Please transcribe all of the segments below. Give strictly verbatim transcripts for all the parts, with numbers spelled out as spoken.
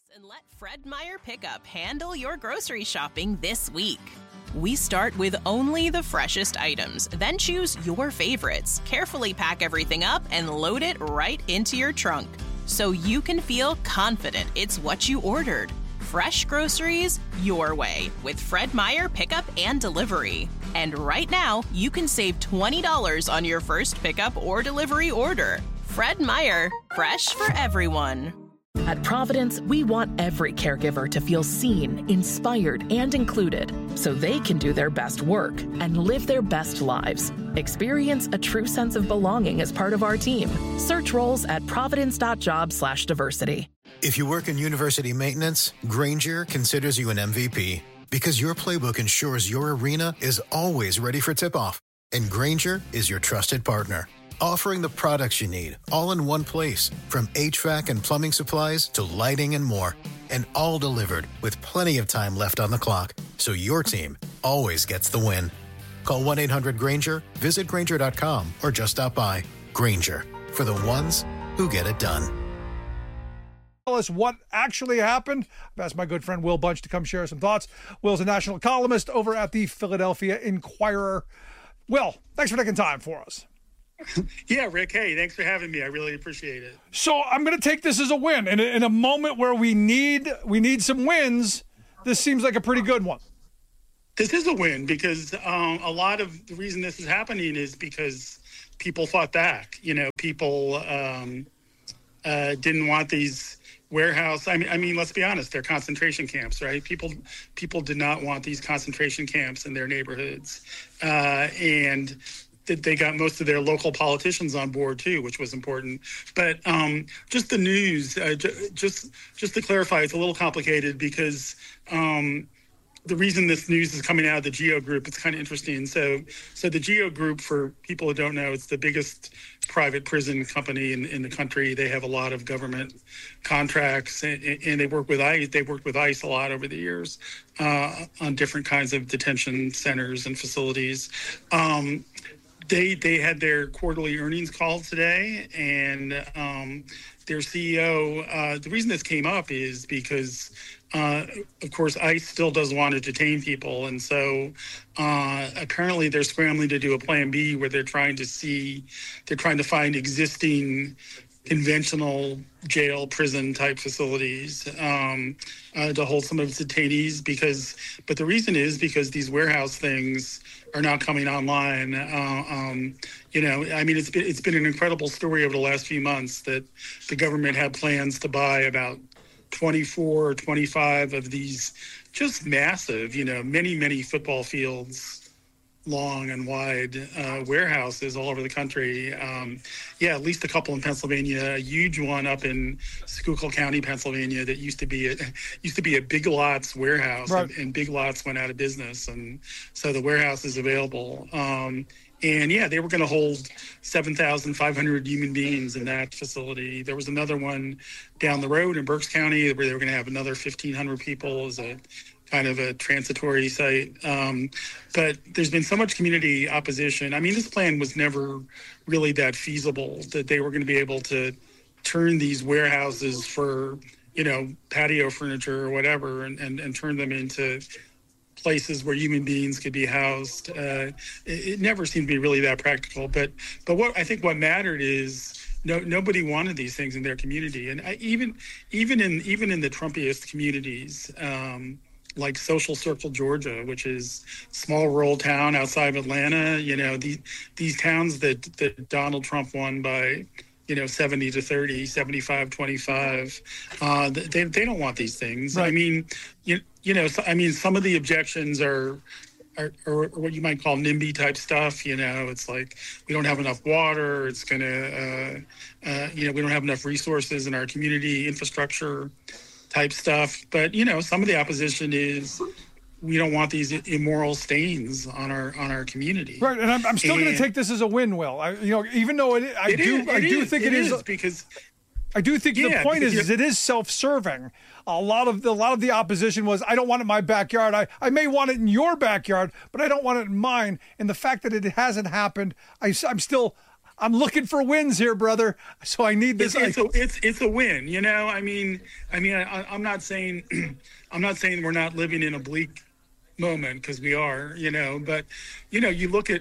And let Fred Meyer Pickup handle your grocery shopping this week. We start with only the freshest items, then choose your favorites, carefully pack everything up, and load it right into your trunk so you can feel confident it's what you ordered. Fresh groceries your way with Fred Meyer Pickup and Delivery. And right now, you can save twenty dollars on your first pickup or delivery order. Fred Meyer, fresh for everyone. At Providence, we want every caregiver to feel seen, inspired, and included so they can do their best work and live their best lives. Experience a true sense of belonging as part of our team. Search roles at providence.job slash diversity. If you work in university maintenance, Grainger considers you an M V P because your playbook ensures your arena is always ready for tip-off. And Grainger is your trusted partner, offering the products you need all in one place, from H V A C and plumbing supplies to lighting and more. And all delivered with plenty of time left on the clock, so your team always gets the win. Call one eight hundred Grainger, visit Grainger dot com, or just stop by. Grainger, for the ones who get it done. Tell us what actually happened. I've asked my good friend Will Bunch to come share some thoughts. Will's a national columnist over at the Philadelphia Inquirer. Will, thanks for taking time for us. Yeah, Rick, hey, thanks for having me. I really appreciate it. So I'm going to take this as a win. In a, in a moment where we need we need some wins, this seems like a pretty good one. This is a win because um, a lot of the reason this is happening is because people fought back. You know, people um, uh, didn't want these warehouse. I mean, I mean, let's be honest, they're concentration camps, right? People people did not want these concentration camps in their neighborhoods. Uh, and they got most of their local politicians on board too, which was important. But um, just the news, uh, j- just just to clarify, it's a little complicated because um, the reason this news is coming out of the GEO Group, it's kind of interesting. So, so the GEO Group, for people who don't know, it's the biggest private prison company in, in the country. They have a lot of government contracts, and, and they work with ICE. They worked with ICE a lot over the years uh, on different kinds of detention centers and facilities. Um, They they had their quarterly earnings call today, and um, their C E O, uh, the reason this came up is because, uh, of course, ICE still does want to detain people. And so uh, apparently they're scrambling to do a plan B where they're trying to see, they're trying to find existing conventional jail, prison type facilities um, uh, to hold some of its detainees because, but the reason is because these warehouse things are now coming online. Uh, um, you know, I mean, it's been, it's been an incredible story over the last few months that the government had plans to buy about twenty-four or twenty-five of these just massive, you know, many, many football fields long and wide uh, warehouses all over the country. Um, yeah, at least a couple in Pennsylvania, a huge one up in Schuylkill County, Pennsylvania, that used to be a used to be a Big Lots warehouse, right. and, and Big Lots went out of business, and so the warehouse is available. Um, and yeah, they were going to hold seven thousand five hundred human beings in that facility. There was another one down the road in Berks County where they were going to have another fifteen hundred people as a kind of a transitory site. Um, but there's been so much community opposition. I mean, this plan was never really that feasible, that they were going to be able to turn these warehouses for, you know, patio furniture or whatever and, and, and turn them into places where human beings could be housed. Uh, it, it never seemed to be really that practical. But but what I think what mattered is no nobody wanted these things in their community. And I, even even in even in the Trumpiest communities, um, like Social Circle, Georgia, which is small rural town outside of Atlanta. You know, these these towns that, that Donald Trump won by, you know, seventy to thirty, seventy-five twenty-five. Uh, they they don't want these things. Right. I mean, you you know, so, I mean, some of the objections are, are, are what you might call NIMBY type stuff. You know, it's like we don't have enough water. It's gonna, uh, uh, you know, we don't have enough resources in our community infrastructure type stuff. But, you know, some of the opposition is we don't want these immoral stains on our on our community. Right, and I'm, I'm still going to take this as a win, Will. I, you know, even though it, I it do, is, I do is, think it it is, is because I do think yeah, the point is, is it is self-serving. A lot of the, a lot of the opposition was, I don't want it in my backyard. I, I may want it in your backyard, but I don't want it in mine. And the fact that it hasn't happened, I, I'm still, I'm looking for wins here, brother. So I need this. It's, it's, a, it's, it's a win, you know? I mean, I mean, I, I'm not saying, I'm not saying we're not living in a bleak moment, because we are, you know, but, you know, you look at,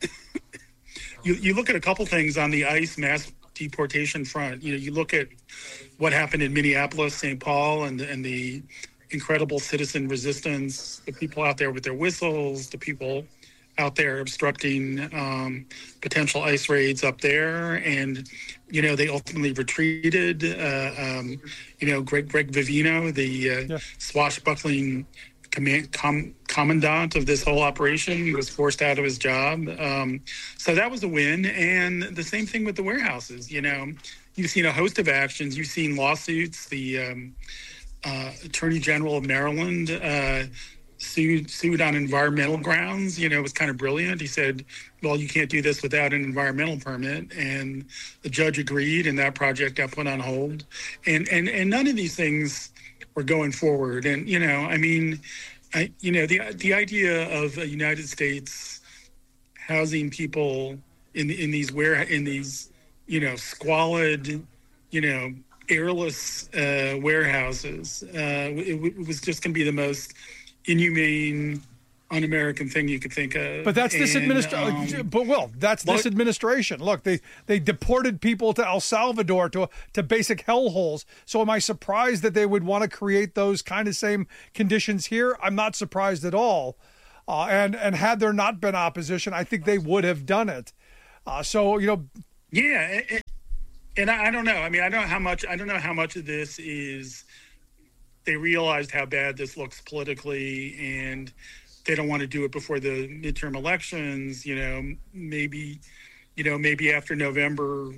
you, you look at a couple things on the ICE mass deportation front. You know, you look at what happened in Minneapolis, Saint Paul, and, and the incredible citizen resistance, the people out there with their whistles, the people out there obstructing um, potential ICE raids up there. And, you know, they ultimately retreated. Uh, um, you know, Greg, Greg Vivino, the uh, yeah. swashbuckling command, com, commandant of this whole operation, was forced out of his job. Um, so that was a win. And the same thing with the warehouses. You know, you've seen a host of actions. You've seen lawsuits. The um, uh, Attorney General of Maryland uh, sued sued on environmental grounds. You know, it was kind of brilliant. He said, well, you can't do this without an environmental permit. And the judge agreed, and that project got put on hold. And and, and none of these things were going forward. And, you know, I mean, I, you know, the the idea of a United States housing people in in these where in these, you know, squalid, you know, airless uh, warehouses, uh, it, it was just going to be the most inhumane, un-American thing you could think of. But that's this and, administration. um, but Will, that's this look, administration. Look, they they deported people to El Salvador to to basic hellholes. So am I surprised that they would want to create those kind of same conditions here? I'm not surprised at all. Uh, and and had there not been opposition, I think they would have done it. Uh, so you know, yeah. It, And I don't know. I mean, I don't know how much. I don't know how much of this is they realized how bad this looks politically, and they don't want to do it before the midterm elections. You know, maybe, you know, maybe after November,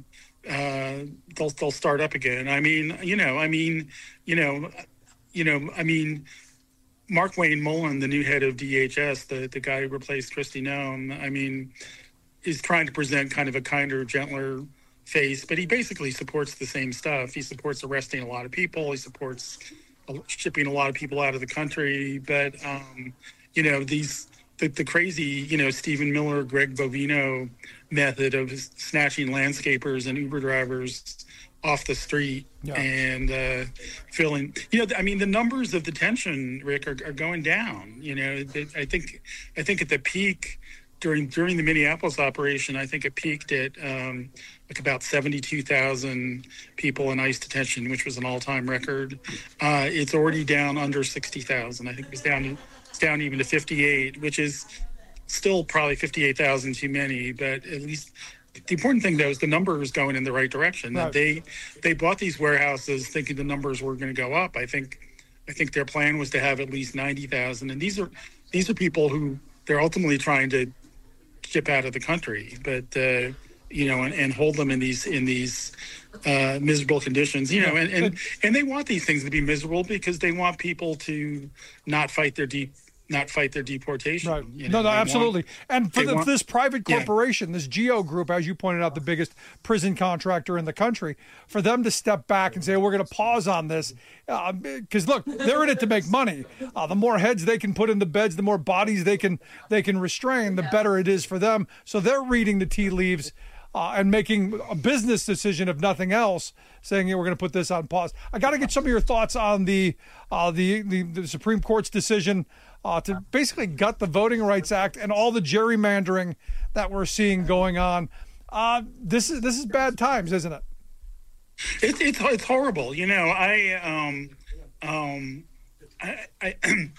uh, they'll they'll start up again. I mean, you know, I mean, you know, you know, I mean, Mark Wayne Mullen, the new head of D H S, the the guy who replaced Kristi Noem, I mean, is trying to present kind of a kinder, gentler face, but he basically supports the same stuff. He supports arresting a lot of people. He supports shipping a lot of people out of the country. But, um, you know, these the, the crazy, you know, Stephen Miller, Greg Bovino method of snatching landscapers and Uber drivers off the street yeah. and uh, filling, you know, I mean, the numbers of detention, Rick, are, are going down. You know, I think I think at the peak, During during the Minneapolis operation, I think it peaked at um, like about seventy-two thousand people in ICE detention, which was an all-time record. Uh, it's already down under sixty thousand. I think it was down, it's down even to fifty-eight, which is still probably fifty-eight thousand too many. But at least the important thing, though, is the number is going in the right direction. Right. They they bought these warehouses thinking the numbers were going to go up. I think I think their plan was to have at least ninety thousand. And these are these are people who they're ultimately trying to ship out of the country, but uh, you know, and, and hold them in these in these uh, miserable conditions, you know, and, and and they want these things to be miserable because they want people to not fight their deep. not fight their deportation. Right. You know, no, no, absolutely. Want, and for the, want, this private corporation, yeah. this Geo Group, as you pointed out, the biggest prison contractor in the country, for them to step back and say, we're going to pause on this, because uh, look, they're in it to make money. Uh, the more heads they can put in the beds, the more bodies they can they can restrain, the better it is for them. So they're reading the tea leaves uh, and making a business decision, if nothing else, saying, yeah, we're going to put this on pause. I got to get some of your thoughts on the uh, the, the the Supreme Court's decision Uh, to basically gut the Voting Rights Act and all the gerrymandering that we're seeing going on. Uh, this is this is bad times, isn't it? It's it's it's horrible. You know, I um um I I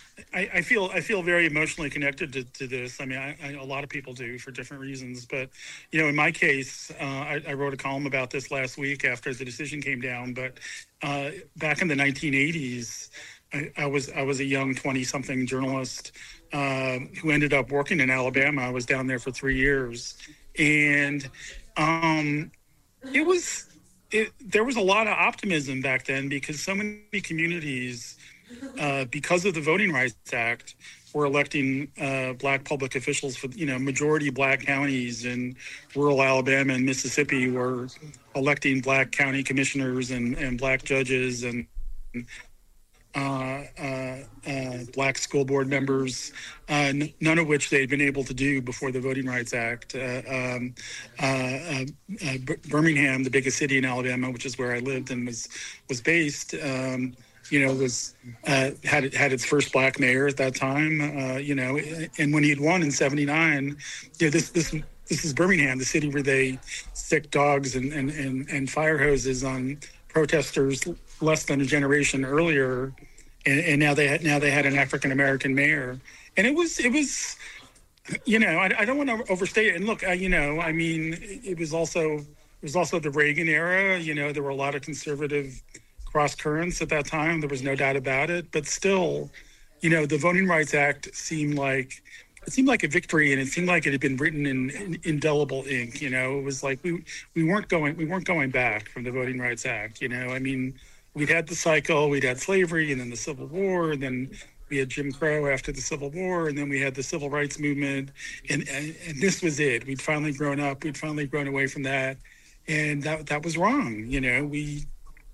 I feel I feel very emotionally connected to, to this. I mean, I, I, a lot of people do for different reasons, but you know, in my case, uh, I, I wrote a column about this last week after the decision came down. But uh, back in the nineteen eighties. I, I was I was a young twenty-something journalist uh, who ended up working in Alabama. I was down there for three years, and um, it was it, there was a lot of optimism back then because so many communities, uh, because of the Voting Rights Act, were electing uh, black public officials for you know majority black counties in rural Alabama and Mississippi were electing black county commissioners and, and black judges and. uh, uh, uh, black school board members, uh, n- none of which they'd been able to do before the Voting Rights Act. Uh, um, uh, uh, uh, B- Birmingham, the biggest city in Alabama, which is where I lived and was was based, um, you know, was uh, had had its first black mayor at that time. Uh, you know, and when he had won in seventy-nine, you know, this this. This is Birmingham, the city where they stick dogs and, and, and, and fire hoses on protesters less than a generation earlier, and, and now they had now they had an African American mayor, and it was it was, you know, I, I don't want to overstate it. And look, I, you know, I mean, it was also it was also the Reagan era. You know, there were a lot of conservative cross currents at that time. There was no doubt about it, but still, you know, the Voting Rights Act seemed like. It seemed like a victory, and it seemed like it had been written in, in indelible ink. You know, it was like we we weren't going we weren't going back from the Voting Rights Act. You know, I mean, we'd had the cycle, we'd had slavery, and then the Civil War, and then we had Jim Crow after the Civil War, and then we had the Civil Rights Movement, and and, and this was it. We'd finally grown up. We'd finally grown away from that, and that that was wrong. You know, we.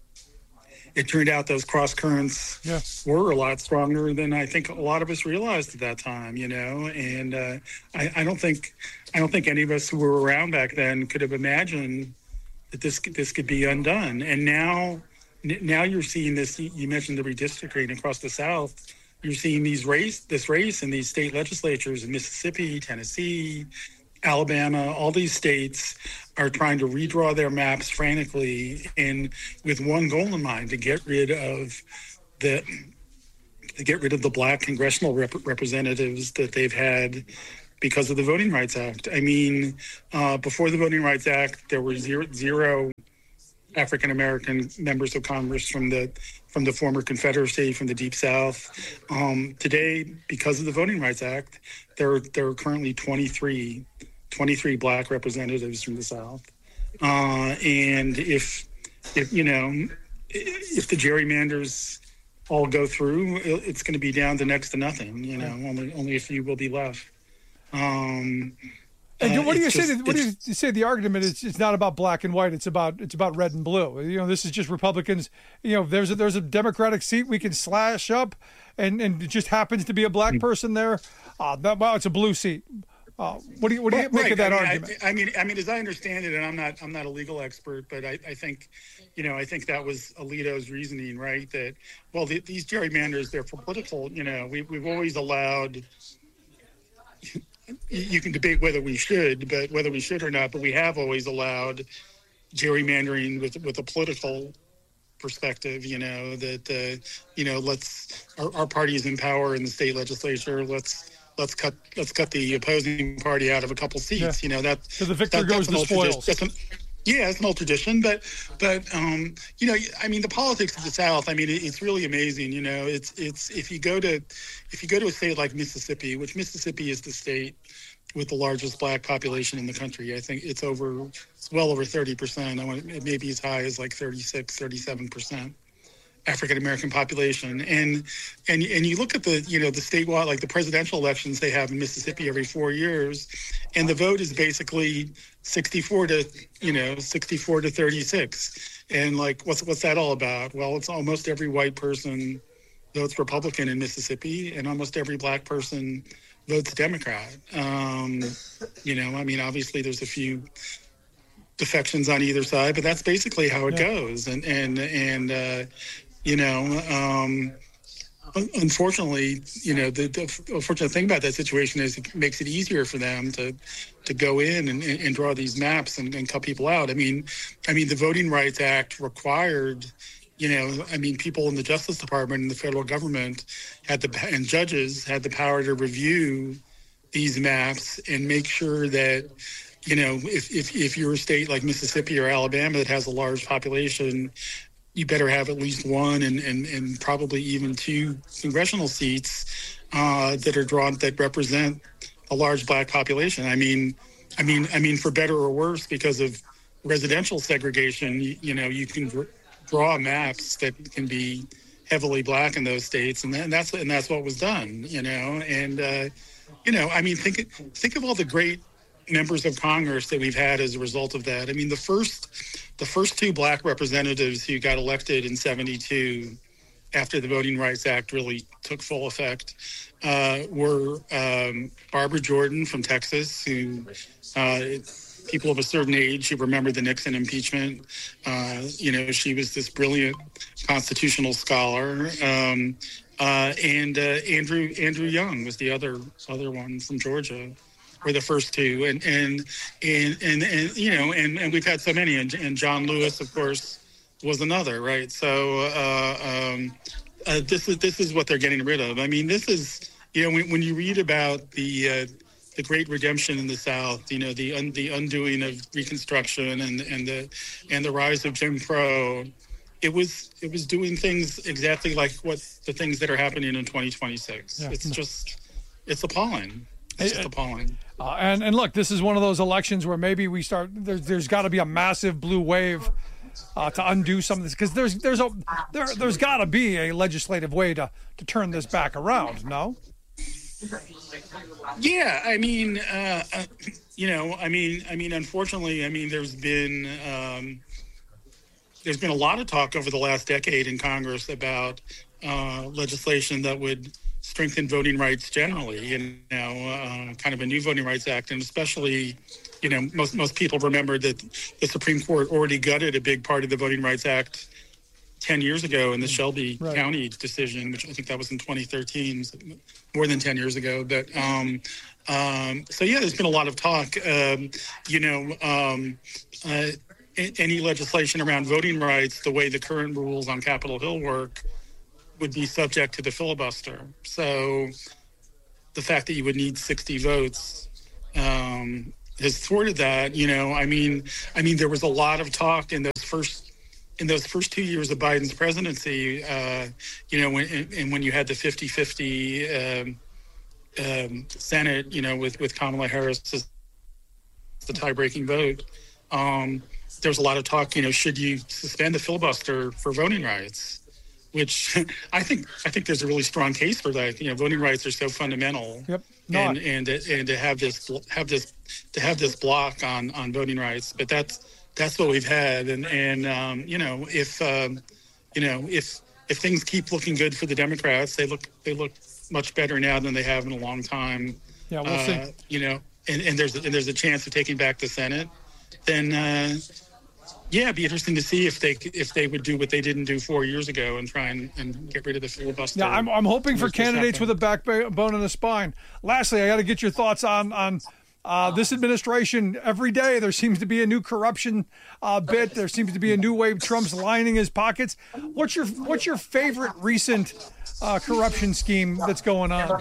It turned out those cross currents yeah. were a lot stronger than I think a lot of us realized at that time, you know. And uh, I, I don't think I don't think any of us who were around back then could have imagined that this this could be undone. And now now you're seeing this. You mentioned the redistricting across the South. You're seeing these race this race in these state legislatures in Mississippi, Tennessee, Alabama, all these states are trying to redraw their maps frantically and with one goal in mind, to get rid of the to get rid of the black congressional rep- representatives that they've had because of the Voting Rights Act. I mean, uh, before the Voting Rights Act, there were zero, zero African American members of Congress from the from the former Confederacy, from the Deep South. Um, today, because of the Voting Rights Act, there there are currently twenty-three, twenty-three black representatives from the South. Uh, and if if you know if the gerrymanders all go through, it's going to be down to next to nothing. You know, only only a few will be left. Um, And uh, what do you just, say? What do you say? The argument is it's not about black and white. It's about it's about red and blue. You know, this is just Republicans. You know, there's a, there's a Democratic seat we can slash up, and, and it just happens to be a black person there. Uh, that, well, it's a blue seat. Uh, what do you what do you right, make right. of that I mean, argument? I, I mean, I mean, as I understand it, and I'm not I'm not a legal expert, but I, I think, you know, I think that was Alito's reasoning, right? That well, the, these gerrymanders, they're for political. You know, we we've always allowed. You can debate whether we should, but whether we should or not, but we have always allowed gerrymandering with with a political perspective, you know, that, uh, you know, let's, our, our party is in power in the state legislature. Let's, let's cut, let's cut the opposing party out of a couple seats. Yeah. You know, that, so the victor that, goes the spoils. That's an, yeah, it's an old tradition, but, but, um, you know, I mean, the politics of the South, I mean, it, it's really amazing. You know, it's, it's, if you go to, if you go to a state like Mississippi, which Mississippi is the state with the largest black population in the country. I think it's over, it's well over thirty percent. I want it may be as high as like thirty-six, thirty-seven percent African-American population. And, and, and you look at the, you know, the statewide, like the presidential elections they have in Mississippi every four years, and the vote is basically sixty-four to, you know, sixty-four to thirty-six. And like, what's, what's that all about? Well, it's almost every white person votes Republican in Mississippi, and almost every black person votes Democrat. Um, you know, I mean, obviously there's a few defections on either side, but that's basically how it yeah. goes. And, and, and, uh, you know, um, unfortunately, you know, the, the unfortunate thing about that situation is it makes it easier for them to, to go in and, and draw these maps and, and cut people out. I mean, I mean, the Voting Rights Act required, you know, I mean, people in the Justice Department and the federal government had the, and judges had the power to review these maps and make sure that, you know, if, if, if you're a state like Mississippi or Alabama that has a large population, you better have at least one and, and, and probably even two congressional seats uh, that are drawn that represent a large black population. I mean, I mean, I mean, for better or worse, because of residential segregation, you, you know, you can draw maps that can be heavily black in those states, and, then that's and that's what was done, you know. And uh, you know, I mean, think think of all the great members of Congress that we've had as a result of that. I mean, the first the first two black representatives who got elected in seventy-two after the Voting Rights Act really took full effect, uh, were um, Barbara Jordan from Texas, who uh, people of a certain age who remember the Nixon impeachment. Uh, you know, she was this brilliant constitutional scholar. Um, uh, and uh, Andrew Andrew Young was the other other one from Georgia. Were the first two, and and and and, and you know, and, and we've had so many, and, and John Lewis, of course, was another, right? So uh, um, uh, this is this is what they're getting rid of. I mean, this is, you know, when, when you read about the uh, the Great Redemption in the South, you know, the un, the undoing of Reconstruction and and the and the rise of Jim Crow, it was it was doing things exactly like what the things that are happening in twenty twenty-six. Yeah. It's just it's appalling. It's just appalling. Uh, and and look, this is one of those elections where maybe we start. There's there's got to be a massive blue wave uh, to undo some of this, because there's there's a there there's got to be a legislative way to to turn this back around. No. Yeah, I mean, uh, uh, you know, I mean, I mean, unfortunately, I mean, there's been um, there's been a lot of talk over the last decade in Congress about uh, legislation that would strengthen voting rights generally, you know, uh, kind of a new Voting Rights Act. And especially, you know, most most people remember that the Supreme Court already gutted a big part of the Voting Rights Act ten years ago in the Shelby right. County decision, which I think that was in twenty thirteen, so more than ten years ago. But um, um, so, yeah, there's been a lot of talk, um, you know, um, uh, any legislation around voting rights, the way the current rules on Capitol Hill work, would be subject to the filibuster. So the fact that you would need sixty votes um, has thwarted that. You know, I mean, I mean, there was a lot of talk in those first in those first two years of Biden's presidency. Uh, you know, when and when you had the fifty-fifty um, um, Senate, you know, with with Kamala Harris as the tie-breaking vote. Um, there was a lot of talk. You know, should you suspend the filibuster for voting rights? Which I think I think there's a really strong case for that. You know, voting rights are so fundamental, yep. and and and to have this have this to have this block on, on voting rights. But that's that's what we've had, and and um, you know, if um, you know if if things keep looking good for the Democrats, they look they look much better now than they have in a long time. Yeah, we'll uh, see. You know, and, and there's and there's a chance of taking back the Senate. Then. Uh, Yeah, it'd be interesting to see if they if they would do what they didn't do four years ago and try and, and get rid of the filibuster. Yeah, I'm I'm hoping for candidates with a backbone and a spine. Lastly, I got to get your thoughts on on uh, this administration. Every day there seems to be a new corruption uh, bit. There seems to be a new way Trump's lining his pockets. What's your what's your favorite recent uh, corruption scheme that's going on?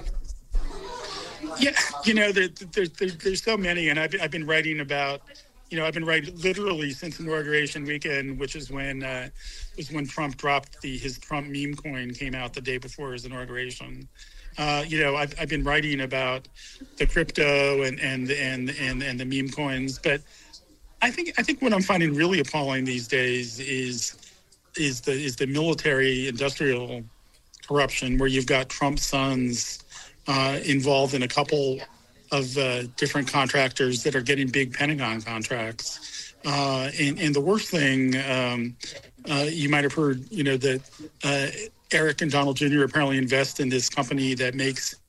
Yeah, you know, there, there, there, there's so many, and I've I've been writing about. You know, I've been writing literally since inauguration weekend, which is when uh, was when Trump dropped the his Trump meme coin came out the day before his inauguration. Uh, you know, I've I've been writing about the crypto and and and and and the meme coins, but I think I think what I'm finding really appalling these days is is the is the military industrial corruption, where you've got Trump's sons uh, involved in a couple of uh, different contractors that are getting big Pentagon contracts. Uh, and, and the worst thing, um, uh, you might have heard, you know, that uh, Eric and Donald Junior apparently invest in this company that makes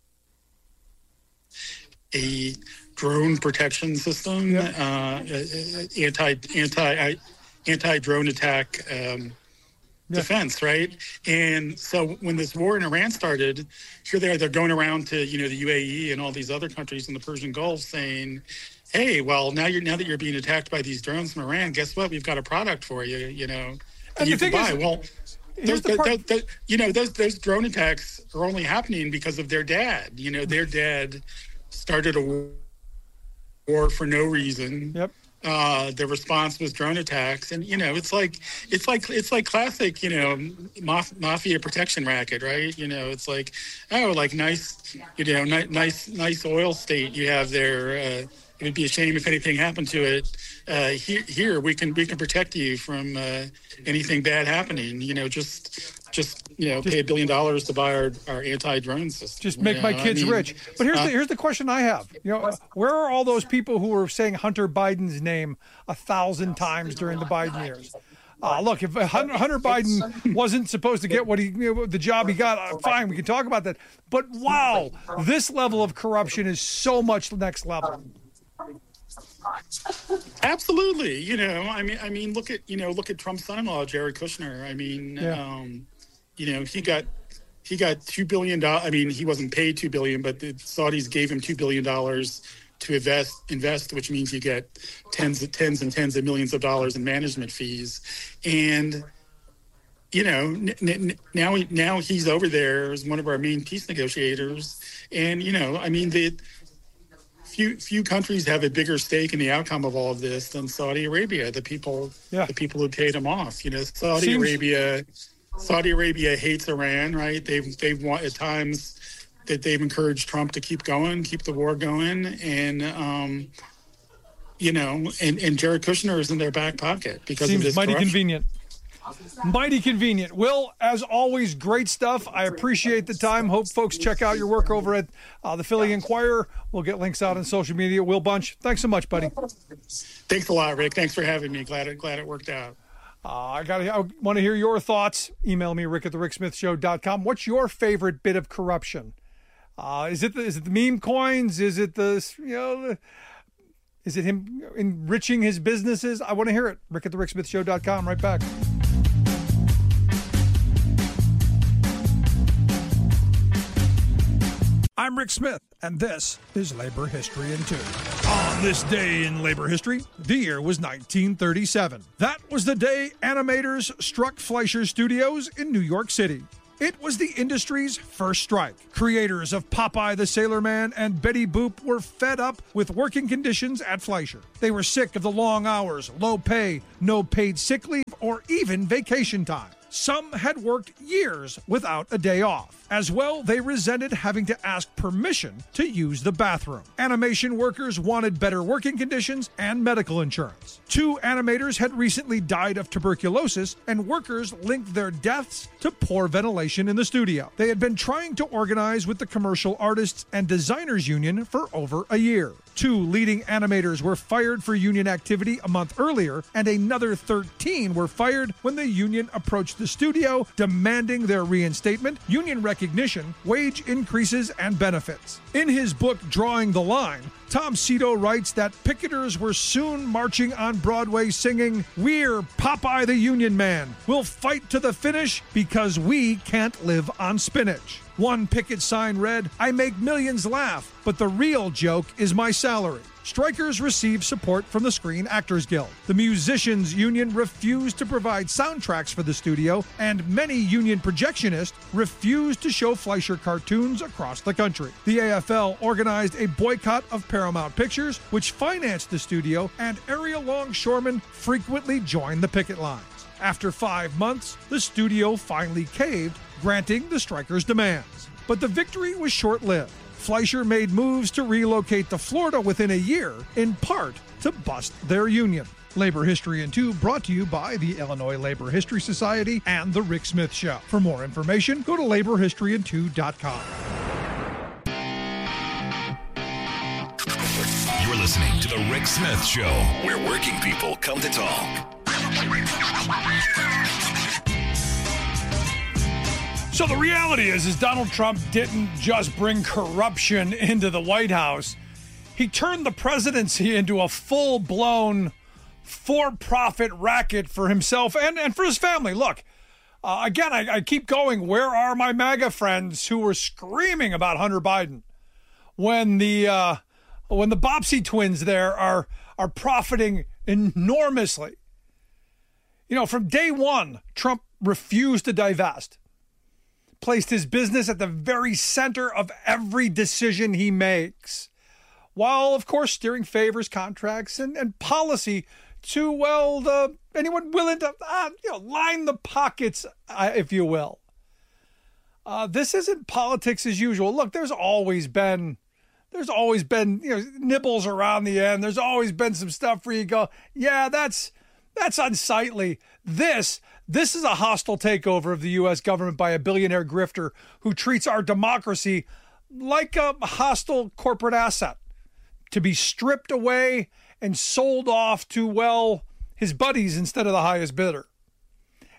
a drone protection system, yep. uh, anti, anti, anti-drone attack um, Yeah. defense, right? And so when this war in Iran started, here they are, they're going around to, you know, the U A E and all these other countries in the Persian Gulf saying, hey, well, now you're now that you're being attacked by these drones from Iran, guess what? We've got a product for you, you know, and you can buy. Is, well, those, the those, those, you know, those those drone attacks are only happening because of their dad. You know, their dad started a war for no reason. Yep. Uh, the response was drone attacks, and you know, it's like it's like it's like classic, you know, maf- mafia protection racket, right? You know, it's like, oh, like nice, you know, ni- nice, nice oil state you have there. Uh, it would be a shame if anything happened to it. Uh, here, here we can we can protect you from uh, anything bad happening. You know, just. Just you know, just, pay a billion dollars to buy our, our anti-drone system. Just make you my know? kids I mean, rich. But here's uh, the here's the question I have. You know, where are all those people who were saying Hunter Biden's name a thousand times during the Biden years? Uh, look, if Hunter Biden wasn't supposed to get what he, you know, the job he got, uh, fine, we can talk about that. But wow, this level of corruption is so much next level. Absolutely. You know, I mean, I mean, look at, you know, look at Trump's son-in-law, Jared Kushner. I mean, yeah. um, you know, he got, he got two billion dollars. I mean, he wasn't paid two billion dollars, but the Saudis gave him two billion dollars to invest, invest, which means you get tens and tens and tens of millions of dollars in management fees. And, you know, n- n- now, now he's over there as one of our main peace negotiators. And, you know, I mean, the few, few countries have a bigger stake in the outcome of all of this than Saudi Arabia, the people, yeah. the people who paid him off. You know, Saudi Seems- Arabia, Saudi Arabia hates Iran, right? They've, they've won at times that they've encouraged Trump to keep going, keep the war going. And, um, you know, and, and Jared Kushner is in their back pocket because Seems of this mighty corruption. convenient. Mighty convenient. Will, as always, great stuff. I appreciate the time. Hope folks check out your work over at uh, the Philly Inquirer. We'll get links out on social media. Will Bunch, thanks so much, buddy. Thanks a lot, Rick. Thanks for having me. Glad it, glad it worked out. Uh, I got. I want to hear your thoughts. Email me, rick at the rick smith show dot com. What's your favorite bit of corruption? Uh, is it the, is it the meme coins? Is it the, you know, the, is it him enriching his businesses? I want to hear it. rick at the rick smith show dot com. Right back. I'm Rick Smith, and this is Labor History in Two. On this day in labor history, the year was nineteen thirty-seven. That was the day animators struck Fleischer Studios in New York City. It was the industry's first strike. Creators of Popeye the Sailor Man and Betty Boop were fed up with working conditions at Fleischer. They were sick of the long hours, low pay, no paid sick leave, or even vacation time. Some had worked years without a day off. As well, they resented having to ask permission to use the bathroom. Animation workers wanted better working conditions and medical insurance. Two animators had recently died of tuberculosis, and workers linked their deaths to poor ventilation in the studio. They had been trying to organize with the Commercial Artists and Designers Union for over a year. Two leading animators were fired for union activity a month earlier, and another thirteen were fired when the union approached the studio demanding their reinstatement, union recognition, wage increases, and benefits. In his book, Drawing the Line, Tom Cito writes that picketers were soon marching on Broadway singing, "We're Popeye the Union Man. We'll fight to the finish because we can't live on spinach." One picket sign read, "I make millions laugh, but the real joke is my salary." Strikers received support from the Screen Actors Guild. The Musicians Union refused to provide soundtracks for the studio, and many union projectionists refused to show Fleischer cartoons across the country. The A F L organized a boycott of Paramount Pictures, which financed the studio, and Ariel Longshoreman frequently joined the picket lines. After five months, the studio finally caved, granting the strikers' demands. But the victory was short-lived. Fleischer made moves to relocate to Florida within a year, in part to bust their union. Labor History in Two brought to you by the Illinois Labor History Society and The Rick Smith Show. For more information, go to labor history in two dot com. You're listening to The Rick Smith Show, where working people come to talk. So the reality is, is Donald Trump didn't just bring corruption into the White House. He turned the presidency into a full-blown for-profit racket for himself and, and for his family. Look, uh, again, I, I keep going. Where are my MAGA friends who were screaming about Hunter Biden when the uh, when the Bopsy twins there are are profiting enormously? You know, from day one, Trump refused to divest. Placed his business at the very center of every decision he makes, while, of course, steering favors, contracts, and, and policy to, well, the anyone willing to, uh, you know, line the pockets, uh, if you will. Uh, this isn't politics as usual. Look, there's always been, there's always been, you know, nibbles around the end. There's always been some stuff where you go, yeah, that's, that's unsightly. This, this is a hostile takeover of the U S government by a billionaire grifter who treats our democracy like a hostile corporate asset to be stripped away and sold off to, well, his buddies instead of the highest bidder.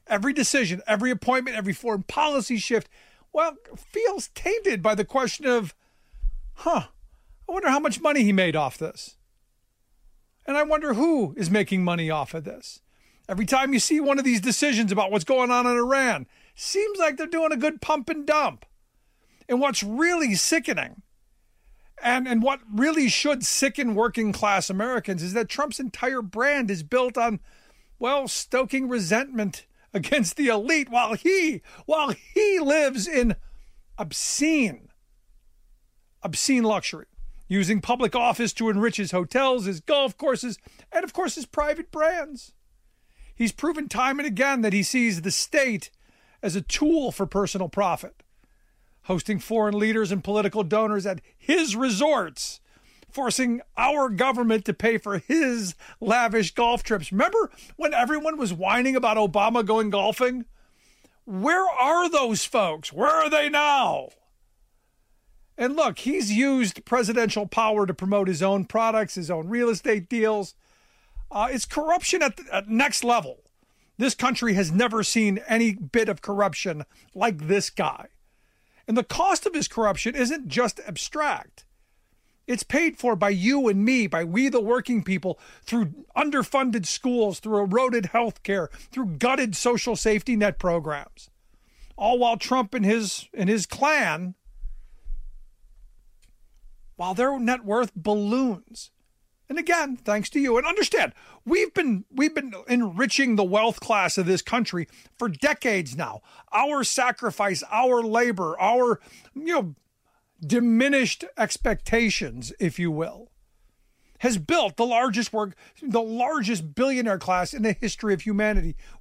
every decision, every appointment, every foreign policy shift, well, feels tainted by the question of, huh, I wonder how much money he made off this. And I wonder who is making money off of this. Every time you see one of these decisions about what's going on in Iran, seems like they're doing a good pump and dump. And what's really sickening, and, and what really should sicken working class Americans, is that Trump's entire brand is built on, well, stoking resentment against the elite while he, while he lives in obscene, obscene luxury, using public office to enrich his hotels, his golf courses, and of course his private brands. He's proven time and again that he sees the state as a tool for personal profit, hosting foreign leaders and political donors at his resorts, forcing our government to pay for his lavish golf trips. Remember when everyone was whining about Obama going golfing? Where are those folks? Where are they now? And look, he's used presidential power to promote his own products, his own real estate deals. Uh, it's corruption at the at next level. This country has never seen any bit of corruption like this guy. And the cost of his corruption isn't just abstract. It's paid for by you and me, by we the working people, through underfunded schools, through eroded health care, through gutted social safety net programs. All while Trump and his and his clan, while their net worth balloons. And again, thanks to you. And understand, we've been we've been enriching the wealth class of this country for decades now. Our sacrifice, our labor, our, you know, diminished expectations, if you will, has built the largest work, the largest billionaire class in the history of humanity.